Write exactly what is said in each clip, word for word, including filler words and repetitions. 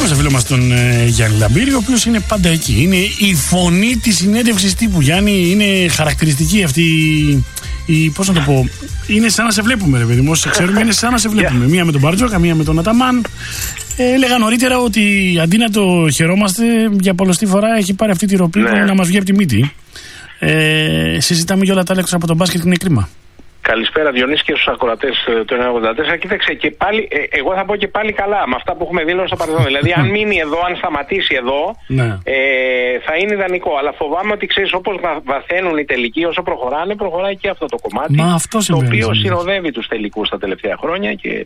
Πάμε στο φίλο μας τον ε, Γιάννη Λαμπύρη, ο οποίος είναι πάντα εκεί. Είναι η φωνή της συνέντευξης τύπου. Γιάννη, είναι χαρακτηριστική αυτή η. Πώς να το πω. Είναι σαν να σε βλέπουμε, ρε παιδί μου. Όσοι ξέρουμε, είναι σαν να σε βλέπουμε. Μία με τον Μπαρτζόκα, μία με τον Αταμάν. Ε, έλεγα νωρίτερα ότι αντί να το χαιρόμαστε, για πολλωστή φορά έχει πάρει αυτή τη ροπή ναι. να μας βγει από τη μύτη. Ε, συζητάμε για όλα τα άλλα από τον μπάσκετ, είναι κρίμα. Καλησπέρα Διονύση και στους ακροατές του εννιακόσια ογδόντα τέσσερα. Κοίταξε, και πάλι, ε, εγώ θα πω και πάλι καλά με αυτά που έχουμε δει στο παρελθόν. Δηλαδή, αν μείνει εδώ, αν σταματήσει εδώ, ναι. ε, θα είναι ιδανικό. Αλλά φοβάμαι ότι ξέρεις, όπως βαθαίνουν οι τελικοί, όσο προχωράνε, προχωράει και αυτό το κομμάτι. Μα αυτό το οποίο συνοδεύει τους τελικούς τα τελευταία χρόνια και.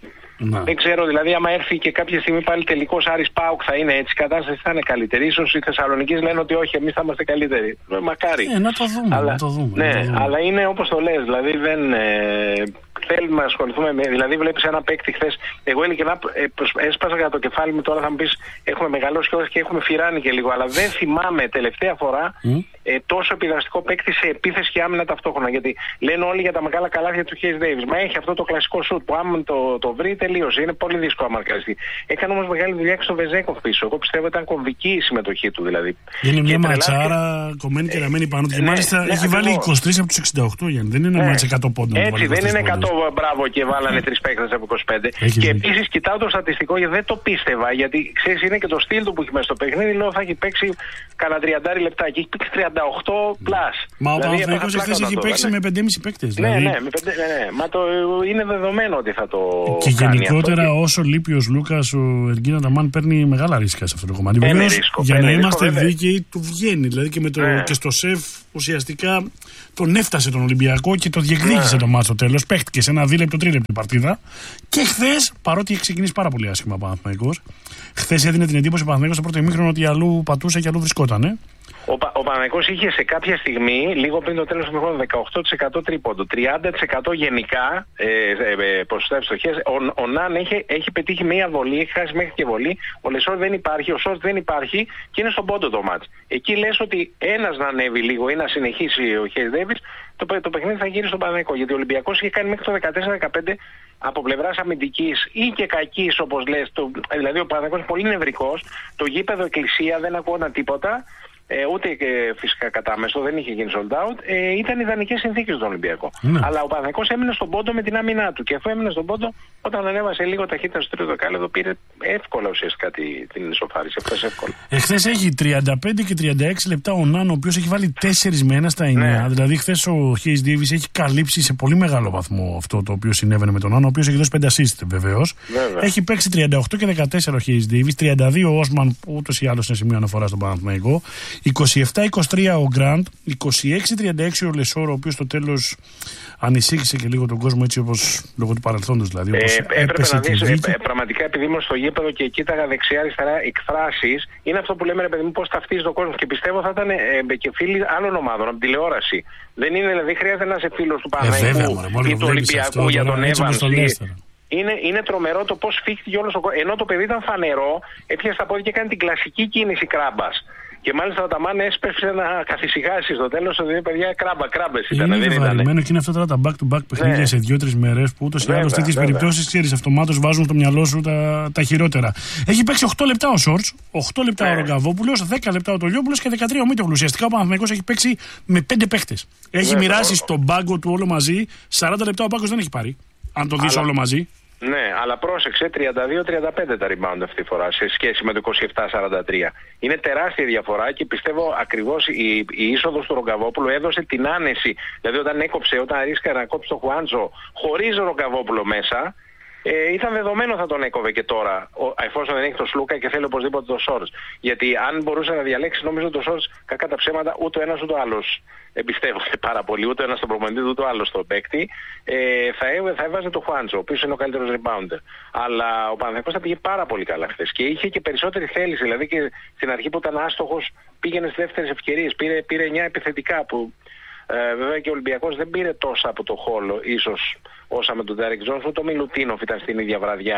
Να. Δεν ξέρω, δηλαδή, άμα έρθει και κάποια στιγμή πάλι τελικός Άρης ΠΑΟΚ θα είναι έτσι, η κατάσταση θα είναι καλύτερη. Ίσως οι Θεσσαλονικείς λένε ότι όχι, εμείς θα είμαστε καλύτεροι. Μακάρι. Ε, να το δούμε. Αλλά, να το δούμε, ναι, να το δούμε. αλλά είναι όπως το λες, δηλαδή δεν. Ε, θέλουμε να ασχοληθούμε με. Δηλαδή, βλέπεις ένα παίκτη χθες. Εγώ ειλικρινά ε, έσπασα για το κεφάλι μου, τώρα θα μου πεις έχουμε μεγαλώσει κιόλας και έχουμε φυράνει και λίγο. Αλλά δεν θυμάμαι τελευταία φορά mm. ε, τόσο επιδραστικό παίκτη σε επίθεση και άμυνα ταυτόχρονα. Γιατί λένε όλοι για τα μεγάλα καλάθια του Χέις Ντέιβις. Μα έχει αυτό το κλασικό σουτ που άμα το, το βρει τελείωσε. Είναι πολύ δύσκολο να μαρκαριστεί. Έκανε όμως μεγάλη δουλειά και στο Βεζέκοφ πίσω. Εγώ πιστεύω ήταν κομβική η συμμετοχή του δηλαδή. Είναι μια ματσάρα κομμένη και ραμμένη πάνω του. Και μάλιστα έχει βάλει είκοσι τρία από τους εξήντα οκτώ, Γιάννη. Δεν είναι μάτσα εκατό πόντων. Έτσι, δεν είναι εκατό μπράβο και βάλανε τρεις παίκτες από είκοσι πέντε. Έχει και δει. επίσης κοιτάω το στατιστικό γιατί δεν το πίστευα. Γιατί ξέρεις, είναι και το στυλ του που έχει μέσα στο παιχνίδι. Λέω θα έχει παίξει κανένα τριάντα λεπτά και έχει παίξει τριάντα οκτώ πλάς. Μα ο Παναθηναϊκός εχθές έχει παίξει με πέντε και μισό παίκτες. Ναι, ναι, με πέντε, ναι, ναι. Μα το είναι δεδομένο ότι θα το. Και κάνει γενικότερα αυτό. όσο λείπει ο Λούκας, ο Εργίν Αταμάν παίρνει μεγάλα ρίσκα σε αυτό το κομμάτι. Βεβαίως, για να είμαστε ρίσκο, δίκαιοι, του βγαίνει. Δηλαδή και, με το, ναι. και στο ΣΕΦ ουσιαστικά τον έφτασε τον Ολυμπιακό και το διεκδίκησε ναι. το μάτσο τέλος. Παίχτηκε σε ένα δίλεπτο, τρίλεπτο παρτίδα. Και χθες, παρότι έχει ξεκινήσει πάρα πολύ άσχημα ο Παναθηναϊκός, χθες έδινε την εντύπωση ο Παναθηναϊκός στο πρώτο ημίχρονο ότι αλλού πατούσε και αλλού βρισκότανε. Ο, Πα, ο Παναθηναϊκός είχε σε κάποια στιγμή, λίγο πριν το τέλος του χρόνου, δεκαοκτώ τοις εκατό τρίποντο, τριάντα τοις εκατό γενικά ε, ε, ποσοστά ευστοχές. Ο, ο Ναν έχει, έχει πετύχει μία βολή, έχει χάσει μέχρι και βολή. Ο Λεσόρ δεν υπάρχει, ο Σόρτ δεν υπάρχει και είναι στον πόντο το μάτς. Εκεί λες ότι ένας να ανέβει λίγο ή να συνεχίσει ο Χέις Ντέιβις, το, το παιχνίδι θα γύρει στον Παναθηναϊκό. Γιατί ο Ολυμπιακός είχε κάνει μέχρι το δεκατέσσερα δεκαπέντε από πλευράς αμυντικής ή και κακής, όπως λες. Το, δηλαδή ο Παναθηναϊκός πολύ νευρικός, το γήπεδο εκκλησία δεν ακούγονταν τίποτα. Ε, ούτε και φυσικά κατάμεσο, δεν είχε γίνει sold out. Ε, ήταν ιδανικές συνθήκες στον Ολυμπιακό. Ναι. Αλλά ο Παναθηναϊκός έμεινε στον πόντο με την άμυνά του. Και αφού έμεινε στον πόντο, όταν ανέβασε λίγο ταχύτητα στο τρίτο δεκάλεπτο, πήρε εύκολα ουσιαστικά την ισοφάριση. Εχθές έχει τριάντα πέντε και τριάντα έξι λεπτά ο Ναν, ο οποίος έχει βάλει τέσσερα με ένα στα εννιά. Ναι. Δηλαδή, χθες ο Χέις Ντέιβις έχει καλύψει σε πολύ μεγάλο βαθμό αυτό το οποίο συνέβαινε με τον Ναν, ο οποίος έχει δώσει πέντε assist βεβαίως. Έχει παίξει τριάντα οκτώ και δεκατέσσερα ο Χέις Ντέιβις, τριάντα δύο ο Όσμαν, που ούτως ή άλλως είναι σημείο αναφορά στον Παναθηναϊκό. είκοσι επτά είκοσι τρία ο Γκραντ, είκοσι έξι τριάντα έξι ο Λεσόρ, ο οποίος στο τέλος ανησύχησε και λίγο τον κόσμο έτσι όπως λόγω του παρελθόντος δηλαδή. Όπως ε, έπρεπε να δεις, ε, πραγματικά επειδή ήμουν στο γήπεδο και κοίταγα δεξιά-αριστερά εκφράσεις, είναι αυτό που λέμε ρε παιδί μου πώς ταυτίζει τον κόσμο και πιστεύω θα ήταν ε, και φίλοι άλλων ομάδων από τηλεόραση. Δεν είναι δηλαδή χρειάζεται να είσαι φίλος του Παναθηναϊκού ε, ή του Ολυμπιακού για τον Εύανς. Είναι, είναι τρομερό το πώς φύχτηκε όλος ο κόσμος. Ενώ το παιδί ήταν φανερό, έπιασε τα πόδια και έκανε την κλασική κίνηση κράμπας. Και μάλιστα ο Αταμάν έσπευσε να καθησυχάσει στο τέλος ότι παιδιά κράμπα, κράμπες ήταν. Είναι βαρημένο και είναι αυτά τώρα τα back-to-back παιχνίδια ναι. σε δύο-τρεις μέρες που ούτως ή άλλως τέτοιες περιπτώσεις ξέρεις αυτομάτως βάζουν στο μυαλό σου τα, τα χειρότερα. Έχει παίξει οκτώ λεπτά ο Σόρτς, οκτώ λεπτά ναι. ο Ρογκαβόπουλος, δέκα λεπτά ο Τολιόπουλος και δεκατρία ο Μίτογλου. Ουσιαστικά ο Παναθηναϊκός έχει παίξει με πέντε παίχτες. Έχει ναι, μοιράσει ναι. στον πάγκο του όλο μαζί, σαράντα λεπτά ο πάγκος δεν έχει πάρει. Αν το δεις όλο μαζί. Ναι, αλλά πρόσεξε, τριάντα δύο τριάντα πέντε τα rebound αυτή τη φορά σε σχέση με το είκοσι επτά σαράντα τρία. Είναι τεράστια διαφορά και πιστεύω ακριβώς η, η είσοδος του Ρογκαβόπουλου έδωσε την άνεση. Δηλαδή όταν έκοψε, όταν ρίσκα να κόψει το Χουάντζο χωρίς Ρογκαβόπουλο μέσα, ε, ήταν δεδομένο θα τον έκοβε και τώρα, ο, εφόσον δεν έχει το Σλούκα και θέλει οπωσδήποτε το Σόρτς. Γιατί αν μπορούσε να διαλέξει, νομίζω το Σόρτς κακά τα ψέματα ούτε ο ένας ούτε ο άλλος εμπιστεύονται πάρα πολύ, ούτε ο ένας στον προπονητή, ούτε ο άλλος στον παίκτη. Ε, θα, έβαι, θα έβαζε το Χουάντσο, ο οποίος είναι ο καλύτερος rebounder. Αλλά ο Παναθηναϊκός θα πήγε πάρα πολύ καλά χθες και είχε και περισσότερη θέληση. Δηλαδή και στην αρχή που ήταν άστοχος πήγαινε στις δεύτερες ευκαιρίες, πήρε, πήρε εννιά επιθετικά που. Ε, βέβαια και ο Ολυμπιακός δεν πήρε τόσα από το χόλο ίσως όσα με τον Ντέρεκ Τζόνσον, ούτε ο Μιλουτίνοφ ήταν στην ίδια βραδιά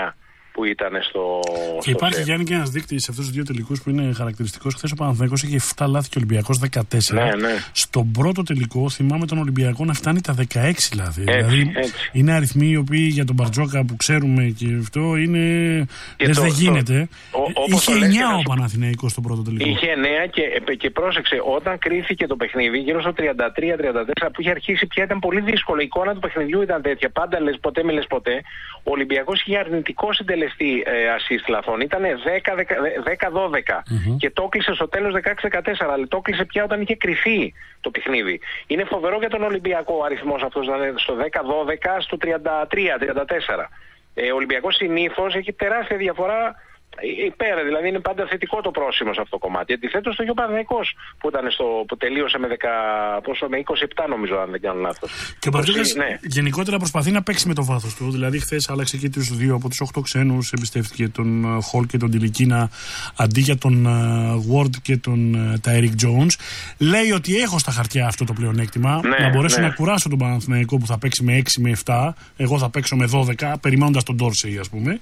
που ήταν στο. Και στο υπάρχει, ΣΕΦ. Γιάννη, και ένας δείκτης σε αυτούς τους δύο τελικούς που είναι χαρακτηριστικός. Χθες ο Παναθηναϊκός είχε επτά λάθη και ο Ολυμπιακός δεκατέσσερα. Ναι, ναι. Στον πρώτο τελικό θυμάμαι τον Ολυμπιακό να φτάνει τα δεκαέξι λάθη. Έτσι, δηλαδή έτσι. είναι αριθμοί οι οποίοι για τον Μπαρτζόκα που ξέρουμε και αυτό είναι. Δεν δε γίνεται. Το, ο, είχε εννιά ο Παναθηναϊκός στον πρώτο τελικό. Είχε εννιά και, και πρόσεξε, όταν κρίθηκε το παιχνίδι γύρω στο τριάντα τρία τριάντα τέσσερα που είχε αρχίσει πια ήταν πολύ δύσκολο. Η εικόνα του παιχνιδιού ήταν τέτοια. Πάντα λες ποτέ μη λες ποτέ. Ο Ολυμπιακός είχε αρνητικό συντελεστή ε, assist λαθών. Ήταν δέκα δώδεκα mm-hmm. και το κλείσε στο τέλος δεκαέξι δεκατέσσερα. Αλλά το κλείσε πια όταν είχε κρυφεί το παιχνίδι. Είναι φοβερό για τον Ολυμπιακό ο αριθμός αυτός, δηλαδή στο δέκα δώδεκα στο τριάντα τρία τριάντα τέσσερα. Ε, ο Ολυμπιακός συνήθως έχει τεράστια διαφορά υπέρ, δηλαδή είναι πάντα θετικό το πρόσημο σε αυτό το κομμάτι. Αντιθέτως το Παναθηναϊκός που, ήταν στο, που τελείωσε με, δέκα, πόσο, με είκοσι επτά νομίζω, αν δεν κάνω λάθος. Και ο Παρτζόκας ναι. γενικότερα προσπαθεί να παίξει με το βάθος του. Δηλαδή χθες άλλαξε και τους δύο από τους οκτώ ξένους, εμπιστεύτηκε τον Χολ και τον Τιλικίνα αντί για τον Ward και τον Τάιρικ Τζόουνς. Λέει ότι έχω στα χαρτιά αυτό το πλεονέκτημα, ναι, να μπορέσω ναι. να κουράσω τον Παναθηναϊκό που θα παίξει με έξι με επτά, εγώ θα παίξω με δώδεκα, περιμένοντας τον Ντόρσεϊ, ας πούμε.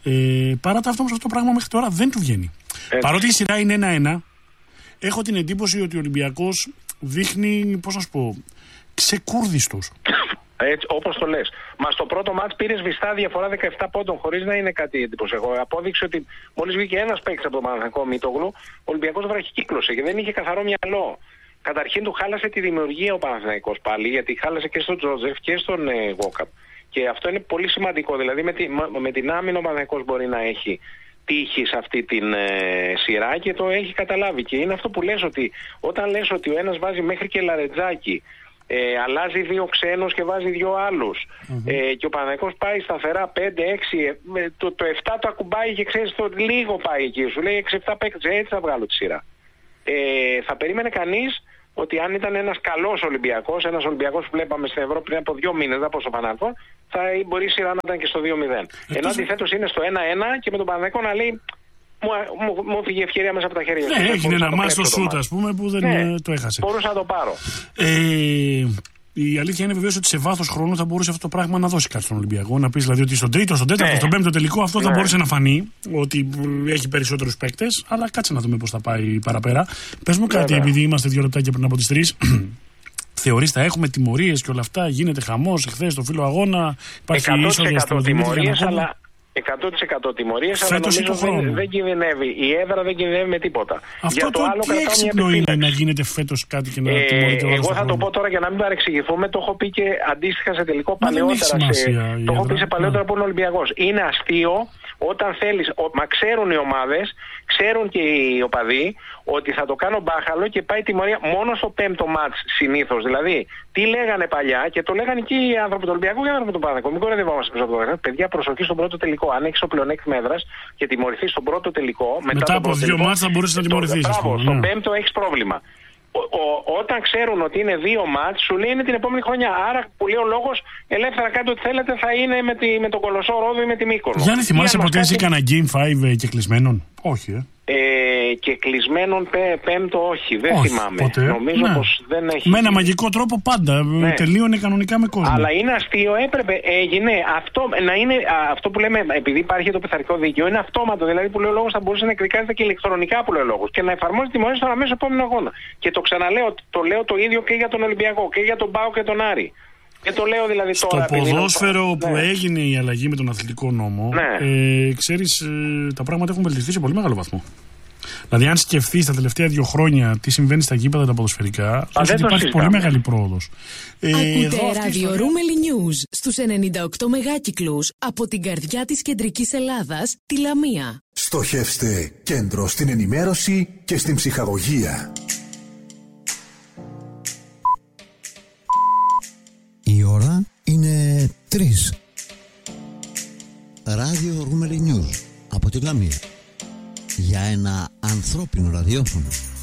Ε, παρά τα αυτό, αυτό το πράγμα μέχρι τώρα δεν του βγαίνει. Έτσι. Παρότι η σειρά είναι ένα ένα, έχω την εντύπωση ότι ο Ολυμπιακός δείχνει, πώς να σου πω, ξεκούρδιστος. Έτσι, όπως το λες. Μα στο πρώτο μάτς πήρε σβηστά διαφορά δεκαεπτά πόντων, χωρίς να είναι κάτι εντυπωσιακό. Απόδειξε ότι μόλις βγήκε ένας παίκτης από το Παναθηναϊκό, Μήτογλου, ο Ολυμπιακός βραχικύκλωσε και δεν είχε καθαρό μυαλό. Καταρχήν του χάλασε τη δημιουργία ο Παναθηναϊκός πάλι, γιατί χάλασε και στον Τζότζεφ και στον ε, Γόκαπ. Και αυτό είναι πολύ σημαντικό. Δηλαδή με, τη, με την άμυνα ο Παναθηναϊκός μπορεί να έχει τύχη σε αυτή την ε, σειρά και το έχει καταλάβει. Και είναι αυτό που λες, ότι όταν λες ότι ο ένας βάζει μέχρι και λαρετζάκι, ε, αλλάζει δύο ξένους και βάζει δύο άλλους, mm-hmm. ε, και ο Παναθηναϊκός πάει σταθερά πέντε έξι, ε, το, το επτά το ακουμπάει και ξέρεις το λίγο πάει εκεί. Σου λέει έξι επτά παίκτες, έτσι θα βγάλω τη σειρά. Ε, θα περίμενε κανείς ότι αν ήταν ένας καλός Ολυμπιακός, ένας Ολυμπιακός που βλέπαμε στην Ευρώπη πριν από δύο μήνες, δεν πω στο Παναθηναϊκό, θα μπορεί η σειρά να ήταν και στο δύο μηδέν. Ε, Ενώ αντιθέτως είναι στο ένα ένα και με τον Παναθηναϊκό να λέει μου, μου, μου φύγε ευκαιρία μέσα από τα χέρια. Ναι, έγινε ένα μάστο σούτ, ας πούμε, που δεν ναι, το έχασε. Μπορούσα να το πάρω. Ε, η αλήθεια είναι βεβαίως ότι σε βάθος χρόνου θα μπορούσε αυτό το πράγμα να δώσει κάτι στον Ολυμπιακό. Να πεις δηλαδή ότι στον τρίτο, στον τέταρτο, ναι. στον πέμπτο τελικό αυτό ναι. θα μπορούσε να φανεί ότι έχει περισσότερους παίκτες. Αλλά κάτσε να δούμε πώς θα πάει παραπέρα. Πες μου κάτι, βέβαια. Επειδή είμαστε δύο λεπτάκια πριν από τις τρεις. Θεωρείς θα έχουμε τιμωρίες και όλα αυτά? Γίνεται χαμός εχθές στο φύλλο αγώνα? Υπάρχει είσοδος του τιμωρίες, αλλά εκατό τοις εκατό τιμωρίες, αλλά νομίζω δεν, δεν κινδυνεύει. Η έδρα δεν κινδυνεύει με τίποτα. Αυτό για το, το άλλο τι έξυπνο είναι να γίνεται φέτος κάτι και να ε, τιμωρείται όλο. Εγώ θα το πω τώρα για να μην παρεξηγηθούμε. Το έχω πει και αντίστοιχα σε τελικό παλαιότερα. Σε, το έχω πει σε παλαιότερα που είναι Ολυμπιακός. Είναι αστείο όταν θέλεις, ο, μα ξέρουν οι ομάδες, ξέρουν και οι οπαδοί ότι θα το κάνω μπάχαλο και πάει τιμωρία μόνο στο πέμπτο μάτς συνήθως. Δηλαδή, τι λέγανε παλιά και το λέγανε και οι άνθρωποι του Ολυμπιακού και οι άνθρωποι του Παναθηναϊκού. Μην κοροϊδευόμαστε πίσω από το παιχνίδι. Παιδιά, προσοχή στον πρώτο τελικό. Αν έχεις το πλεονέκτημα έδρας και τιμωρηθεί στον πρώτο τελικό, μετά, μετά από δύο μάτς θα μπορείς να τιμωρηθείς. Μπράβο, στον πέμπτο έχεις πρόβλημα. Ο, ο, όταν ξέρουν ότι είναι δύο μάτς, σου λέει είναι την επόμενη χρονιά. Άρα, που λέει ο λόγος, ελεύθερα κάντε ό,τι θέλετε, θα είναι με, τη, με τον Κολοσσό Ρόδο ή με τη Μύκονο. Γιάννη, θυμάσαι ποτέ εσύ κανένα Game πέντε και κλεισμένων? Όχι, ε. Ε, και κλεισμένον πέ, πέμπτο όχι, δεν όχι, θυμάμαι. Ποτέ. Νομίζω ναι. πως δεν έχει. Με ένα μαγικό τρόπο πάντα. Ναι. Τελείωνε κανονικά με κόσμο. Αλλά είναι αστείο, έπρεπε, έγινε αυτό, να είναι, αυτό που λέμε, επειδή υπάρχει το πειθαρχικό δίκαιο, είναι αυτόματο. Δηλαδή που λέει ο λόγος θα μπορούσε να εκδικάζεται και ηλεκτρονικά που λέει ο λόγος και να εφαρμόζει τιμωρίες στον αμέσως επόμενο αγώνα. Και το ξαναλέω, το λέω το ίδιο και για τον Ολυμπιακό και για τον ΠΑΟΚ και τον Άρη. Και το λέω δηλαδή στο τώρα. Στο ποδόσφαιρο είναι... που ναι. έγινε η αλλαγή με τον αθλητικό νόμο, ναι. ε, ξέρεις, ε, τα πράγματα έχουν βελτιωθεί σε πολύ μεγάλο βαθμό. Δηλαδή, αν σκεφτείς τα τελευταία δύο χρόνια τι συμβαίνει στα γήπεδα τα ποδοσφαιρικά, θα δεις ότι υπάρχει πολύ μεγάλη πρόοδος. Ε, Ακούτε ραδιορούμελι News στους ενενήντα οκτώ μεγάκυκλους από την καρδιά της κεντρικής Ελλάδας, τη Λαμία. Στοχεύστε κέντρο στην ενημέρωση και στην ψυχαγωγία. Η ώρα είναι τρεις. Ραδιορούμελι News από τη Λαμία. Για ένα ανθρώπινο ραδιόφωνο.